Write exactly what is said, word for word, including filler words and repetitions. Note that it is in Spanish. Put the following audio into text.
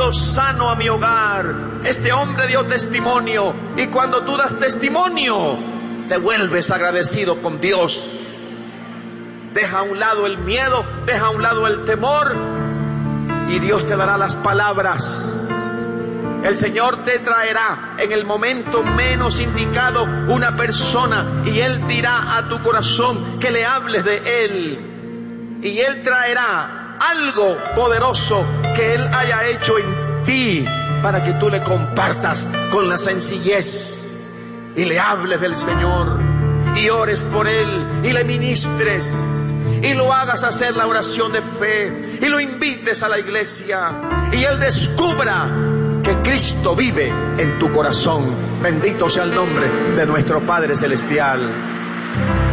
venido sano a mi hogar. Este hombre dio testimonio, y cuando tú das testimonio, te vuelves agradecido con Dios. Deja a un lado el miedo, deja a un lado el temor, y Dios te dará las palabras. El Señor te traerá en el momento menos indicado una persona, y Él dirá a tu corazón que le hables de Él, y Él traerá algo poderoso que Él haya hecho en ti, para que tú le compartas con la sencillez y le hables del Señor, y ores por Él y le ministres, y lo hagas hacer la oración de fe, y lo invites a la iglesia, y Él descubra que Cristo vive en tu corazón. Bendito sea el nombre de nuestro Padre Celestial.